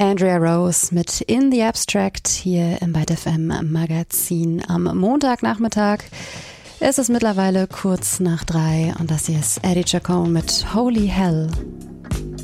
Andrea Rose mit In the Abstract hier im Byte FM Magazin am Montagnachmittag. Es ist mittlerweile kurz nach 3 und das hier ist Eddie Chacon mit Holy Hell.